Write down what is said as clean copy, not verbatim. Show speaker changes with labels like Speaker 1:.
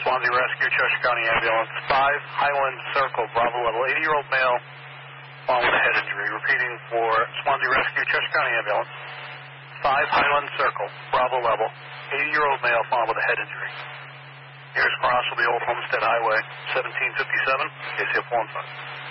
Speaker 1: Swansea Rescue, Cheshire County Ambulance, 5 Highland Circle, Bravo level, 80-year-old male, found with a head injury. Repeating for Swansea Rescue, Cheshire County Ambulance, 5 Highland Circle, Bravo level, 80-year-old male, found with a head injury. Nearest cross will be Old Homestead Highway, 1757, KCF 15.